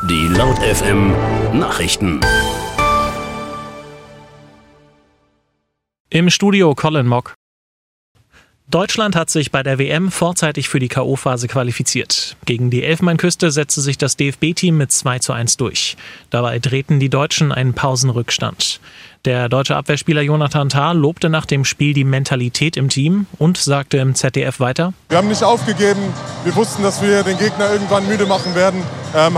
Die Laut FM Nachrichten. Im Studio Colin Mock. Deutschland hat sich bei der WM vorzeitig für die K.O.-Phase qualifiziert. Gegen die Elfenbeinküste setzte sich das DFB-Team mit 2:1 durch. Dabei drehten die Deutschen einen Pausenrückstand. Der deutsche Abwehrspieler Jonathan Tah lobte nach dem Spiel die Mentalität im Team und sagte im ZDF weiter: Wir haben nicht aufgegeben. Wir wussten, dass wir den Gegner irgendwann müde machen werden.